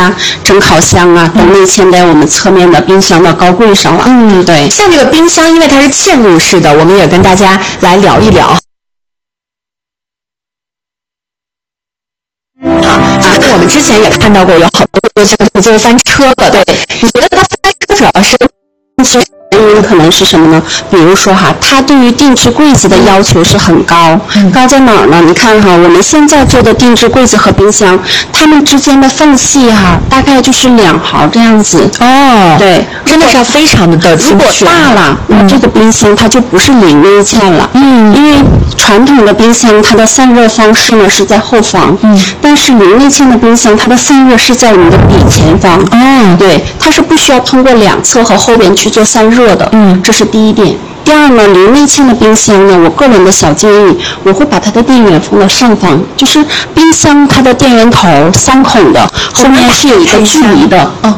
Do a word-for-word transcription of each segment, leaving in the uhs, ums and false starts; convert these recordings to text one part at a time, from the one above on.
呀、蒸烤箱啊，都内嵌在我们侧面的冰箱的高柜上了。 嗯，对。像这个冰箱，因为它是嵌入式的，我们也跟大家来聊一聊。好，其实我们之前也看到过，有好多像就是翻车的，对。你觉得它翻车主要是？ 原因可能是什么呢？比如说哈，它对于定制柜子的要求是很高，嗯、高在哪儿呢？你看哈，我们现在做的定制柜子和冰箱，它们之间的缝隙哈，大概就是两毫这样子。 哦， 对， 真的是要非常的的如果大了，那、嗯、这个冰箱它就不是零内嵌了。嗯，因为传统的冰箱它的散热方式呢是在后方，嗯，但是零内嵌的冰箱它的散热是在我们的底前方。哦，对，它是不需要通过两侧和后边去做散热的，嗯，这是第一点。第二呢，零内嵌的冰箱呢，我个人的小建议，我会把它的电源放到上方，就是冰箱它的电源头三孔的后面是有一个距离的。哦，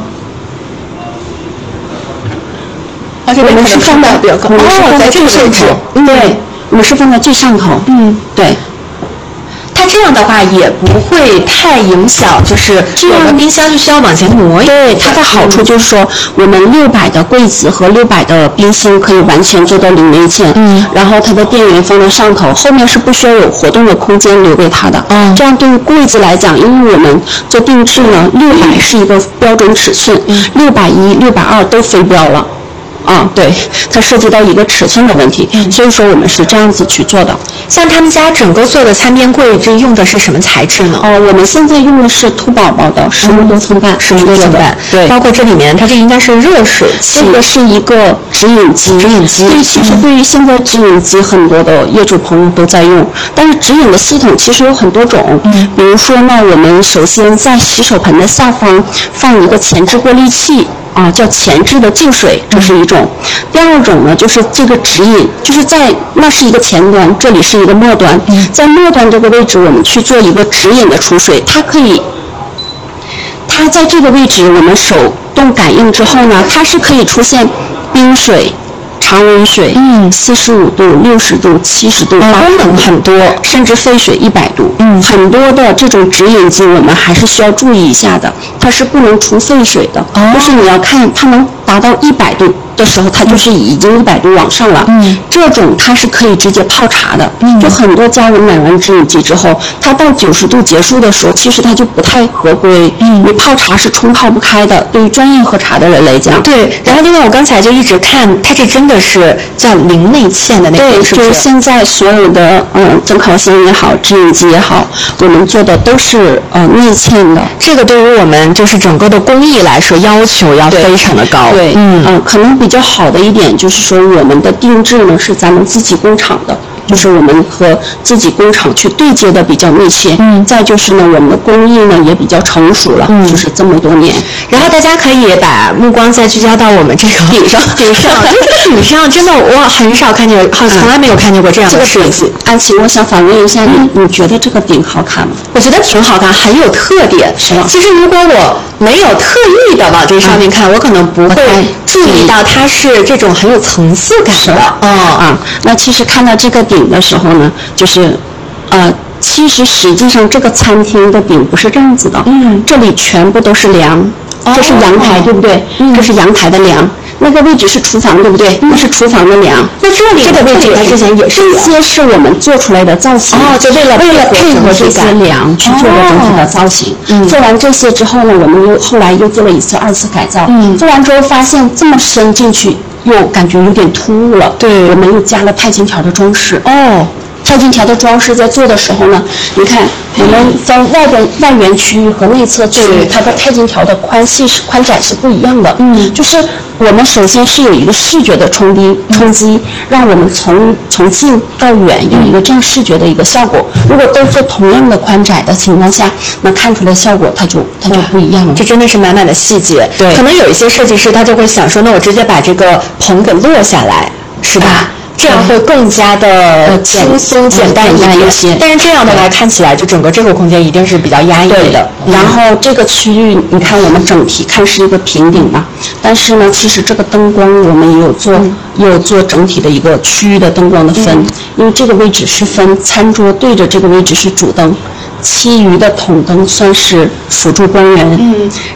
我们是放在比较高， 哦，在最上头，对，我们是放在最上头，嗯，对。 它这样的话也不会太影响，就是有的冰箱就需要往前挪一点。 对，它的好处就是说，我们六百的柜子和六百的冰箱可以完全做到零内嵌。嗯。然后它的电源放在上头，后面是不需要有活动的空间留给它的。嗯。这样对于柜子来讲，因为我们做定制呢，六百是一个标准尺寸，六百一、六百二都非标了。啊、嗯，对，它涉及到一个尺寸的问题，嗯、所以说我们是这样子去做的。 像他们家整个做的餐边柜，这用的是什么材质呢？ 哦，我们现在用的是兔宝宝的实木多层板， 实木多层板， 对， 包括这里面，它这应该是热水器， 这个是一个直饮机， 直饮机。 对，其实对于现在直饮机，很多的业主朋友都在用，但是直饮的系统其实有很多种，嗯，比如说呢，我们首先在洗手盆的下方放一个前置过滤器。啊，叫前置的净水，这是一种。第二种呢，就是这个直饮，就是在那是一个前端，这里是一个末端，在末端这个位置，我们去做一个直饮的出水，它可以，它在这个位置，我们手动感应之后呢，它是可以出现冰水。常温水，嗯，四十五度、六十度、七十度，功能很多，甚至沸水一百度，嗯，很多的这种直饮机我们还是需要注意一下的，它是不能出沸水的，哦，就是你要看它能达到一百度的时候，它就是已经一百度往上了，嗯，这种它是可以直接泡茶的，嗯，就很多家人买完直饮机之后，它到九十度结束的时候，其实它就不太合规，嗯，你泡茶是冲泡不开的，对于专业喝茶的人来讲， 对。然后另外我刚才就一直看，它这真的是叫零内嵌的那个， 对， 是不是？ 就是现在所有的嗯蒸烤箱也好，直饮机也好，我们做的都是呃内嵌的。 这个对于我们就是整个的工艺来说，要求要非常的高。 对，嗯嗯、呃，可能比较好的一点就是说，我们的定制呢是咱们自己工厂的。就是我们和自己工厂去对接的比较密切，嗯，再就是呢，我们的工艺呢也比较成熟了，嗯，就是这么多年。 然后大家可以把目光再聚焦到我们这个顶上，顶上，这个顶上真的我很少看见，好，从来没有看见过这样的设计。 安琪，我想反问一下你，嗯、你觉得这个顶好看吗？ 我觉得挺好看，很有特点， 是吗？ 其实如果我没有特意的往这上面看，嗯、我可能不会注意到它是这种很有层次感的。 哦啊，那其实看到这个顶的时候呢，就是，呃，其实实际上这个餐厅的顶不是这样子的，嗯，这里全部都是梁，哦、这是阳台，对不对？嗯，这是阳台的梁，那个位置是厨房，对不对？嗯、那是厨房的梁。 那这里这个位置它之前也是，这些是我们做出来的造型， 哦，就为了为了配合这些梁去做的整体的造型。嗯，做完这些之后呢，我们又后来又做了一次二次改造。嗯，做完之后发现这么深进去。又感觉有点突兀了，对，我们又加了钛金条的装饰。哦，钛金条的装饰在做的时候呢，你看我们在外边外缘区域和内侧区域，它的钛金条的宽细是宽窄是不一样的。嗯，就是我们首先是有一个视觉的冲击冲击，让我们从从近到远有一个这样视觉的一个效果。如果都是同样的宽窄的情况下，那看出来效果它就它就不一样了。 这真的是满满的细节。对，可能有一些设计师他就会想说，那我直接把这个棚给落下来，是吧？这样会更加的轻松简单一些，但是这样的话看起来就整个这个空间一定是比较压抑的。 然后这个区域你看我们整体看是一个平顶嘛，但是呢其实这个灯光我们也有做、嗯、也有做整体的一个区域的灯光的分、嗯、因为这个位置是分餐桌对着这个位置是主灯，其余的筒灯算是辅助光源。嗯，